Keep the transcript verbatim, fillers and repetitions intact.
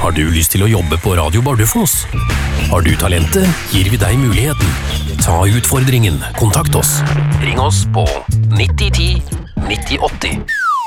Har du lyst til å jobbe på Radio Bardufoss? Har du talentet, gir vi deg muligheten. Ta utfordringen, kontakt oss. Ring oss på nitti ti nitti åtti.